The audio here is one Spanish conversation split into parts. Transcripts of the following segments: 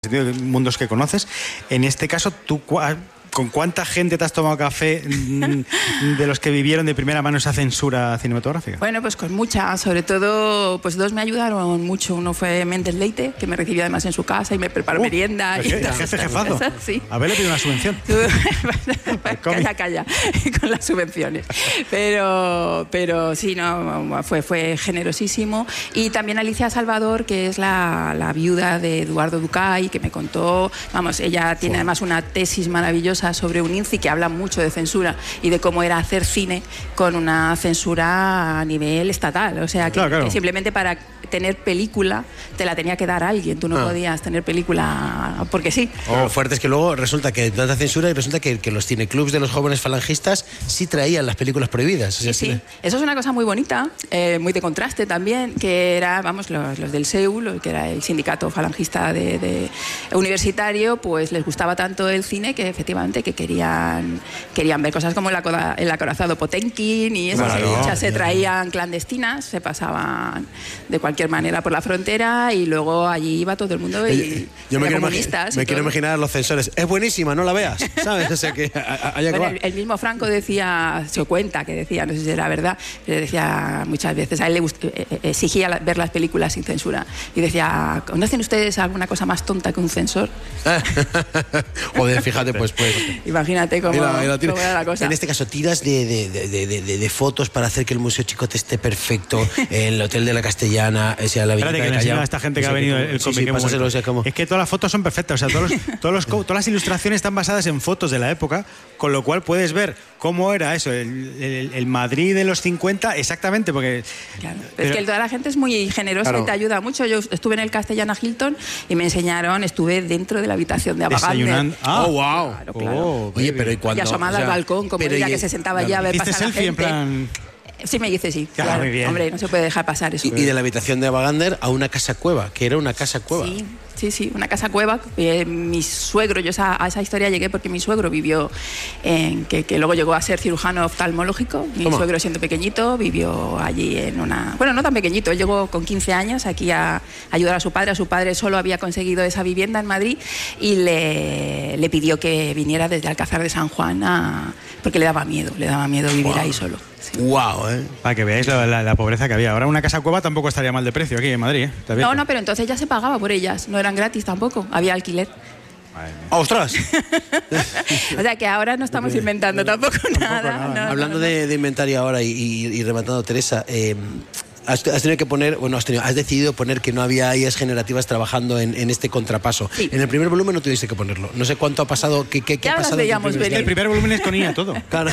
mundos que conoces. En este caso, ¿tú con cuánta gente te has tomado café de los que vivieron de primera mano esa censura cinematográfica? Bueno, pues con muchas, sobre todo, pues dos me ayudaron mucho. Uno fue Méndez Leite, que me recibió además en su casa y me preparó merienda. Jefazo. Sí. Haberle pedido una subvención. Calla, con las subvenciones. Pero sí, no, fue generosísimo. Y también Alicia Salvador, que es la viuda de Eduardo Ducay, que me contó, vamos, ella tiene además una tesis maravillosa sobre un INCI que habla mucho de censura y de cómo era hacer cine con una censura a nivel estatal. O sea, que simplemente para tener película te la tenía que dar alguien. Tú no podías tener película porque sí. Lo fuerte es que luego resulta que tanta censura y resulta que los cineclubs de los jóvenes falangistas sí traían las películas prohibidas. O sea, sí. Eso es una cosa muy bonita, muy de contraste también, que era, vamos, los del SEU, que era el sindicato falangista de universitario, pues les gustaba tanto el cine que efectivamente que querían ver cosas como el acorazado Potemkin y esas hechas se traían clandestinas, se pasaban de cualquier manera por la frontera y luego allí iba todo el mundo y comunistas. Me quiero imaginar a los censores. Es buenísima, no la veas, ¿sabes? O sea que el mismo Franco decía, se cuenta que decía, no sé si era verdad, pero decía muchas veces, a él le exigía ver las películas sin censura y decía, ¿conocen ustedes alguna cosa más tonta que un censor? Joder, fíjate, pues imagínate cómo era la cosa. En este caso, tiras de fotos para hacer que el Museo Chicote esté perfecto, el Hotel de la Castellana, la Espérate que le enseño a esta gente que ha venido el cómic. Es que todas las fotos son perfectas, o sea, todas las ilustraciones están basadas en fotos de la época, con lo cual puedes ver cómo era eso, el Madrid de los 50, exactamente, porque... Claro, es que toda la gente es muy generosa y te ayuda mucho. Yo estuve en el Castellana Hilton y me enseñaron, estuve dentro de la habitación de Ava Gardner. ¡Oh, wow! Claro. Oye, pero ¿y cuándo? Y asomada al balcón, como ella que se sentaba allá a ver pasar la gente. En plan... Sí, me dice sí. Claro. Muy bien. Hombre, no se puede dejar pasar eso. Y de la habitación de Ava Gardner a una casa cueva, que era una casa cueva. Sí, una casa cueva. Mi suegro, yo a esa historia llegué porque mi suegro vivió que luego llegó a ser cirujano oftalmológico. Mi suegro, siendo pequeñito, vivió allí en una... Bueno, no tan pequeñito, él llegó con 15 años aquí a ayudar a su padre. A su padre solo había conseguido esa vivienda en Madrid y le pidió que viniera desde Alcázar de San Juan porque le daba miedo vivir ahí solo. Sí. ¡Guau! Para que veáis la pobreza que había. Ahora una casa cueva tampoco estaría mal de precio aquí en Madrid. No, pero entonces ya se pagaba por ellas. No eran gratis tampoco. Había alquiler. ¡Ostras! O sea que ahora no estamos inventando tampoco nada. Hablando de inventario ahora y rematando, Teresa... Has tenido que poner, has decidido poner que no había IAs generativas trabajando en este contrapaso. Sí. En el primer volumen no tuviste que ponerlo. No sé cuánto ha pasado. ¿Qué ha pasado? El primer volumen es con IA todo. Claro.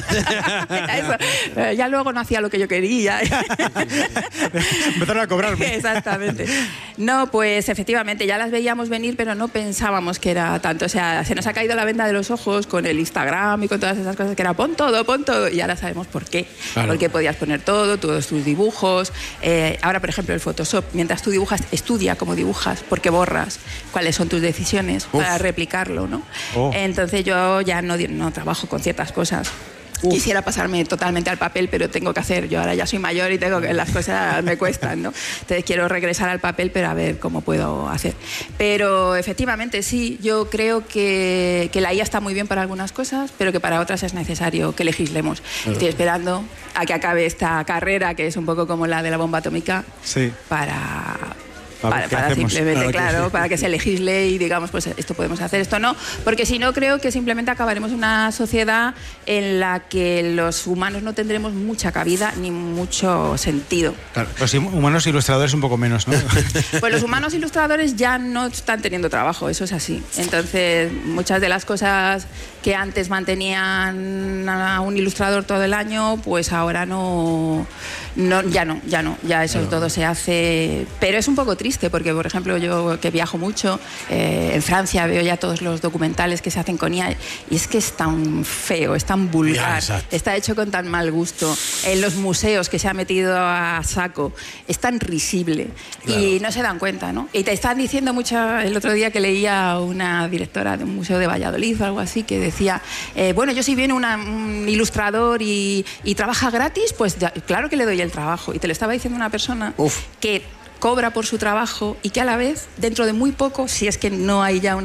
Eso. Ya luego no hacía lo que yo quería. Empezaron a cobrarme. Exactamente. No, pues efectivamente ya las veíamos venir, pero no pensábamos que era tanto. O sea, se nos ha caído la venda de los ojos con el Instagram y con todas esas cosas que era pon todo. Y ahora sabemos por qué. Claro. Porque podías poner todos tus dibujos. Ahora, por ejemplo, el Photoshop, mientras tú dibujas, estudia cómo dibujas, por qué borras, cuáles son tus decisiones para replicarlo, ¿no? Entonces yo ya no trabajo con ciertas cosas. Quisiera pasarme totalmente al papel, pero tengo que hacer. Yo ahora ya soy mayor y tengo que las cosas me cuestan, ¿no? Entonces quiero regresar al papel, pero a ver cómo puedo hacer. Pero efectivamente sí, yo creo que la IA está muy bien para algunas cosas, pero que para otras es necesario que legislemos. Estoy esperando a que acabe esta carrera, que es un poco como la de la bomba atómica, para simplemente, para que se legisle y digamos, pues esto podemos hacer, esto no, porque si no creo que simplemente acabaremos en una sociedad en la que los humanos no tendremos mucha cabida ni mucho sentido. Claro, los humanos ilustradores un poco menos, ¿no? Pues los humanos ilustradores ya no están teniendo trabajo, eso es así. Entonces, muchas de las cosas que antes mantenían a un ilustrador todo el año, pues ahora ya eso todo se hace, pero es un poco triste porque, por ejemplo, yo que viajo mucho, en Francia veo ya todos los documentales que se hacen con IA y es que es tan feo, es tan vulgar, está hecho con tan mal gusto. En los museos que se ha metido a saco, es tan risible y no se dan cuenta, ¿no? Y te están diciendo mucho, el otro día que leía a una directora de un museo de Valladolid o algo así, que decía, bueno, yo si viene un ilustrador y trabaja gratis, pues ya, claro que le doy el trabajo. Y te lo estaba diciendo una persona que cobra por su trabajo y que a la vez, dentro de muy poco, si es que no hay ya una